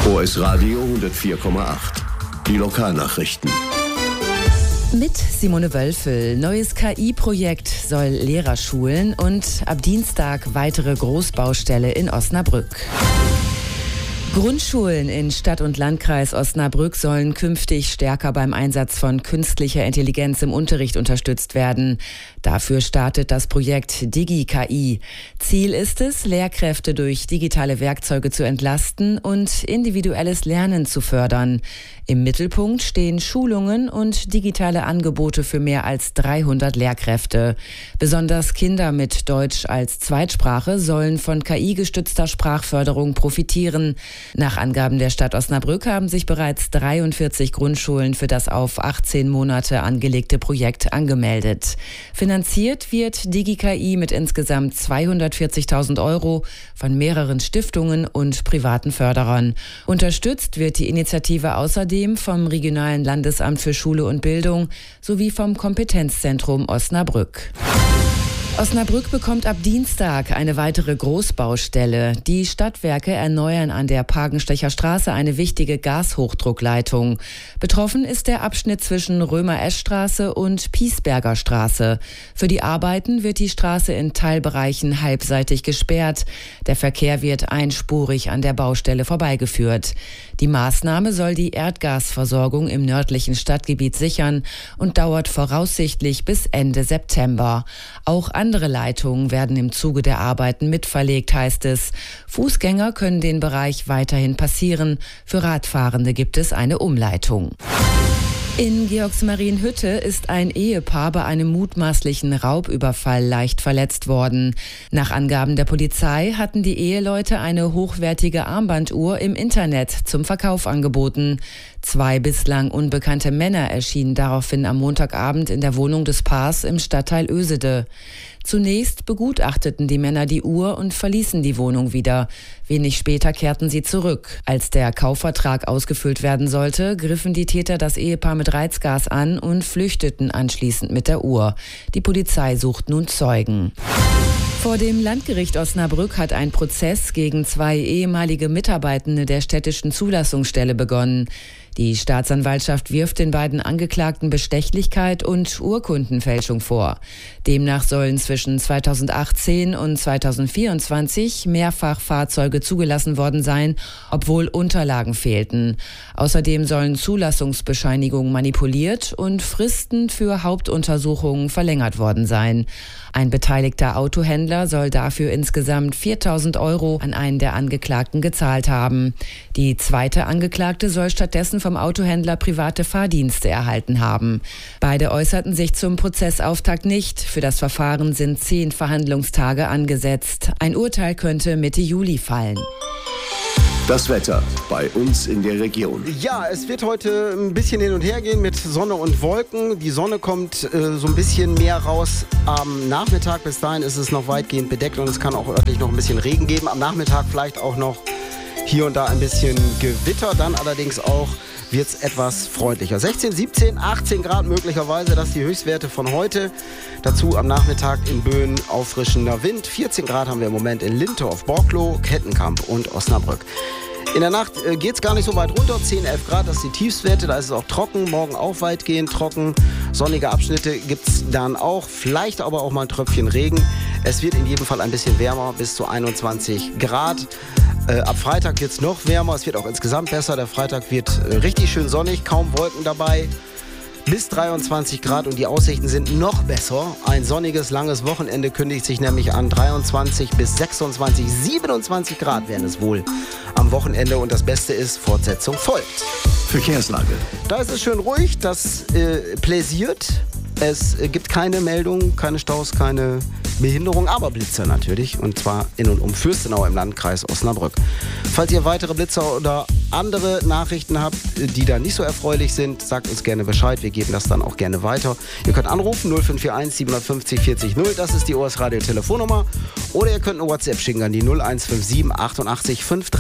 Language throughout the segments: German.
OS Radio 104,8. Die Lokalnachrichten. Mit Simone Wölfel. Neues KI-Projekt soll Lehrer schulen und ab Dienstag weitere Großbaustelle in Osnabrück. Grundschulen in Stadt- und Landkreis Osnabrück sollen künftig stärker beim Einsatz von künstlicher Intelligenz im Unterricht unterstützt werden. Dafür startet das Projekt Digi-KI. Ziel ist es, Lehrkräfte durch digitale Werkzeuge zu entlasten und individuelles Lernen zu fördern. Im Mittelpunkt stehen Schulungen und digitale Angebote für mehr als 300 Lehrkräfte. Besonders Kinder mit Deutsch als Zweitsprache sollen von KI-gestützter Sprachförderung profitieren. Nach Angaben der Stadt Osnabrück haben sich bereits 43 Grundschulen für das auf 18 Monate angelegte Projekt angemeldet. Finanziert wird Digi-KI mit insgesamt 240.000 € von mehreren Stiftungen und privaten Förderern. Unterstützt wird die Initiative außerdem vom Regionalen Landesamt für Schule und Bildung sowie vom Kompetenzzentrum Osnabrück. Osnabrück bekommt ab Dienstag eine weitere Großbaustelle. Die Stadtwerke erneuern an der Pagenstecher Straße eine wichtige Gashochdruckleitung. Betroffen ist der Abschnitt zwischen Römer-Esch-Straße und Piesberger Straße. Für die Arbeiten wird die Straße in Teilbereichen halbseitig gesperrt. Der Verkehr wird einspurig an der Baustelle vorbeigeführt. Die Maßnahme soll die Erdgasversorgung im nördlichen Stadtgebiet sichern und dauert voraussichtlich bis Ende September. Auch andere Leitungen werden im Zuge der Arbeiten mitverlegt, heißt es. Fußgänger können den Bereich weiterhin passieren. Für Radfahrende gibt es eine Umleitung. In Georgsmarienhütte ist ein Ehepaar bei einem mutmaßlichen Raubüberfall leicht verletzt worden. Nach Angaben der Polizei hatten die Eheleute eine hochwertige Armbanduhr im Internet zum Verkauf angeboten. 2 bislang unbekannte Männer erschienen daraufhin am Montagabend in der Wohnung des Paars im Stadtteil Oesede. Zunächst begutachteten die Männer die Uhr und verließen die Wohnung wieder. Wenig später kehrten sie zurück. Als der Kaufvertrag ausgefüllt werden sollte, griffen die Täter das Ehepaar mit Reizgas an und flüchteten anschließend mit der Uhr. Die Polizei sucht nun Zeugen. Vor dem Landgericht Osnabrück hat ein Prozess gegen 2 ehemalige Mitarbeitende der städtischen Zulassungsstelle begonnen. Die Staatsanwaltschaft wirft den beiden Angeklagten Bestechlichkeit und Urkundenfälschung vor. Demnach sollen zwischen 2018 und 2024 mehrfach Fahrzeuge zugelassen worden sein, obwohl Unterlagen fehlten. Außerdem sollen Zulassungsbescheinigungen manipuliert und Fristen für Hauptuntersuchungen verlängert worden sein. Ein beteiligter Autohändler soll dafür insgesamt 4.000 € an einen der Angeklagten gezahlt haben. Die zweite Angeklagte soll stattdessen vom Autohändler private Fahrdienste erhalten haben. Beide äußerten sich zum Prozessauftakt nicht. Für das Verfahren sind 10 Verhandlungstage angesetzt. Ein Urteil könnte Mitte Juli fallen. Das Wetter bei uns in der Region. Ja, es wird heute ein bisschen hin und her gehen mit Sonne und Wolken. Die Sonne kommt so ein bisschen mehr raus am Nachmittag. Bis dahin ist es noch weitgehend bedeckt und es kann auch örtlich noch ein bisschen Regen geben. Am Nachmittag vielleicht auch noch hier und da ein bisschen Gewitter. Dann allerdings auch wird es etwas freundlicher. 16, 17, 18 Grad möglicherweise, das sind die Höchstwerte von heute. Dazu am Nachmittag in Böen auffrischender Wind. 14 Grad haben wir im Moment in Lintorf, Borklo, Kettenkamp und Osnabrück. In der Nacht geht es gar nicht so weit runter, 10, 11 Grad, das sind die Tiefstwerte, da ist es auch trocken, morgen auch weitgehend trocken. Sonnige Abschnitte gibt es dann auch, vielleicht aber auch mal ein Tröpfchen Regen. Es wird in jedem Fall ein bisschen wärmer, bis zu 21 Grad. Ab Freitag wird es noch wärmer, es wird auch insgesamt besser. Der Freitag wird richtig schön sonnig, kaum Wolken dabei. Bis 23 Grad und die Aussichten sind noch besser. Ein sonniges, langes Wochenende kündigt sich nämlich an. 23 bis 26, 27 Grad werden es wohl am Wochenende. Und das Beste ist, Fortsetzung folgt. Verkehrslage. Da ist es schön ruhig, das pläsiert. Es gibt keine Meldung, keine Staus, keine Behinderung, aber Blitzer natürlich. Und zwar in und um Fürstenau im Landkreis Osnabrück. Falls ihr weitere Blitzer oder andere Nachrichten habt, die da nicht so erfreulich sind, sagt uns gerne Bescheid. Wir geben das dann auch gerne weiter. Ihr könnt anrufen 0541 750 40 0. Das ist die OS Radio Telefonnummer. Oder ihr könnt eine WhatsApp schicken an die 0157 88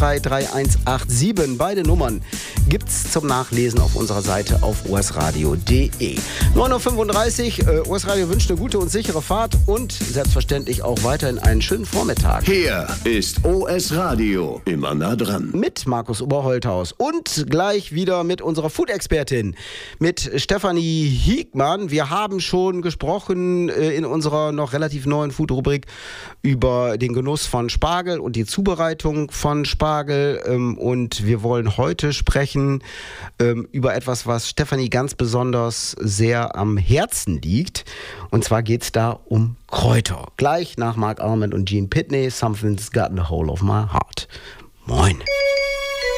533187. Beide Nummern gibt's zum Nachlesen auf unserer Seite auf osradio.de. 9.35 Uhr. OS Radio wünscht eine gute und sichere Fahrt und selbstverständlich auch weiterhin einen schönen Vormittag. Hier ist OS Radio. Immer nah dran. Mit Markus Oberholz Holthaus. Und gleich wieder mit unserer Food-Expertin, mit Stefanie Hiegmann. Wir haben schon gesprochen in unserer noch relativ neuen Food-Rubrik über den Genuss von Spargel und die Zubereitung von Spargel. Und wir wollen heute sprechen über etwas, was Stefanie ganz besonders sehr am Herzen liegt. Und zwar geht es da um Kräuter. Gleich nach Mark Almond und Gene Pitney, Something's Got a Hold of My Heart. Moin.